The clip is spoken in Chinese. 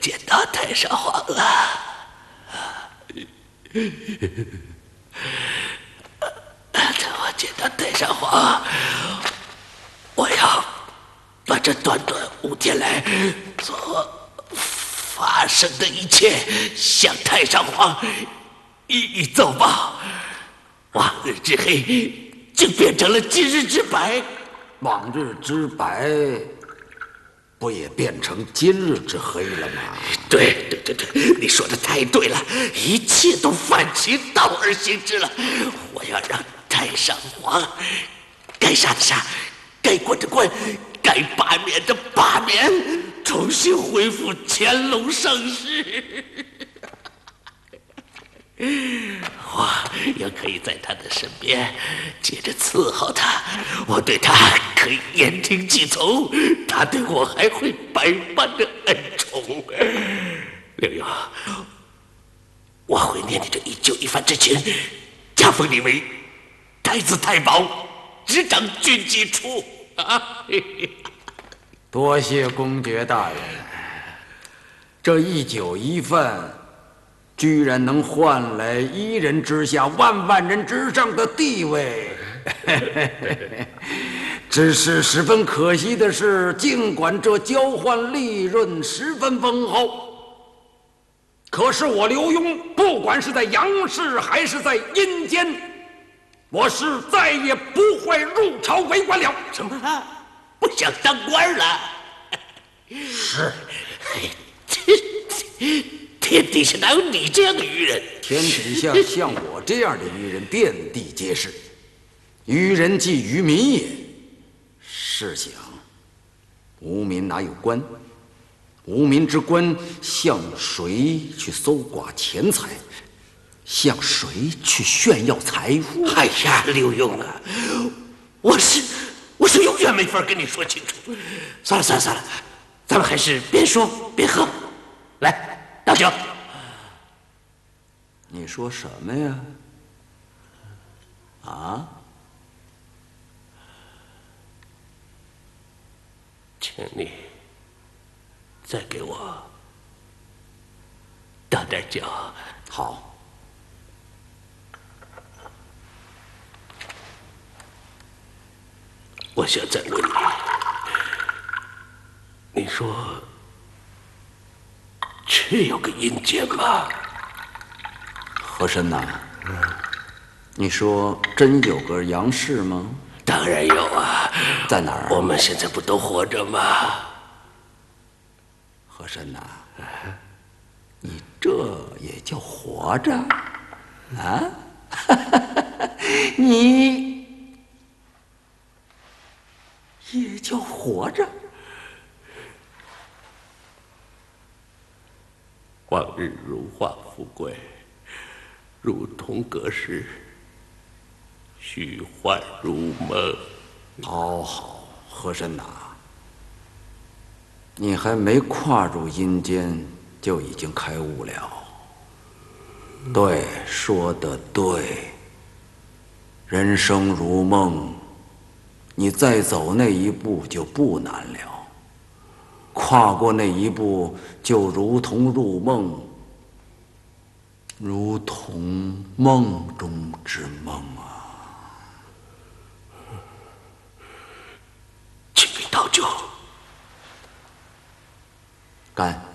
见到太上皇了。等我见到太上皇，我要把这短短5天来所发生的一切向太上皇一一奏报。往日之黑竟变成了今日之白， 往日之白不也变成今日之黑了吗？ 对，你说的太对了，一切都反其道而行之了。我要让太上皇该杀的杀，该关的关，该罢免的罢免，重新恢复乾隆盛世。我也可以在他的身边接着伺候他，我对他可以言听计从，他对我还会百般的恩宠。刘墉，我会念你这一旧一番之情，加封你为太子太保，执掌军机处。 多谢公爵大人，这一酒一饭，居然能换来1人之下万万人之上的地位。只是十分可惜的是，尽管这交换利润十分丰厚，可是我刘墉不管是在阳世还是在阴间，我是再也不会入朝为官了。 什么？不想当官了？ 是。 天底下哪有你这样的愚人？ 天底下像我这样的愚人遍地皆是。愚人即愚民也。试想，无民哪有官？无民之官，向谁去搜刮钱财？向谁去炫耀财物？ 哎呀，刘墉啊，我是永远没法跟你说清楚。算了，咱们还是边说边喝。来，倒酒。 你说什么呀？啊？ 请你再给我倒点酒。 好。 我想再问你，你说真有个阴间吗？ 和珅呐，你说真有个杨氏吗？ 当然有啊。 在哪儿？ 我们现在不都活着吗？ 和珅呐，你这也叫活着啊？你也叫活着？ 往日荣华富贵，如同隔世，虚幻如梦。 好，和珅呐，你还没跨入阴间，就已经开悟了。对，说得对。人生如梦，你再走那一步就不难了。跨过那一步，就如同入梦，如同梦中之梦啊！ 请你倒酒。 干。